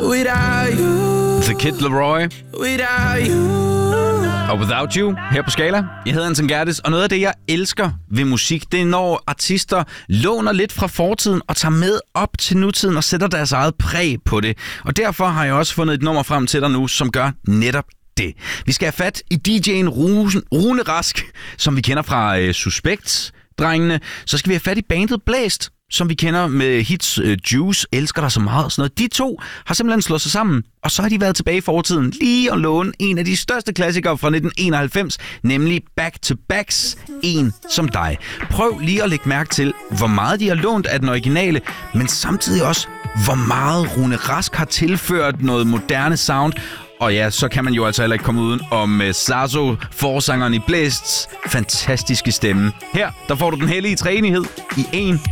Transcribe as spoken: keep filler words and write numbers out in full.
Without you. The Kid Laroi. Without you. Og Without You her på Skala. Jeg hedder Anton Gerdes, og noget af det, jeg elsker ved musik, det er, når artister låner lidt fra fortiden og tager med op til nutiden og sætter deres eget præg på det. Og derfor har jeg også fundet et nummer frem til dig nu, som gør netop det. Vi skal have fat i D J'en Rune, Rune Rask, som vi kender fra øh, Suspekt-drengene. Så skal vi have fat i bandet Blæst, som vi kender med hits uh, Juice, Elsker dig så meget og sådan noget. De to har simpelthen slået sig sammen, og så har de været tilbage i fortiden lige at låne en af de største klassikere fra nitten enoghalvfems, nemlig Back to Backs, En som dig. Prøv lige at lægge mærke til, hvor meget de har lånt af den originale, men samtidig også, hvor meget Rune Rask har tilført noget moderne sound. Og ja, så kan man jo altså heller ikke komme uden om uh, Sasso, forsangeren i Blæsts fantastiske stemme. Her, der får du den hellige træenighed i en.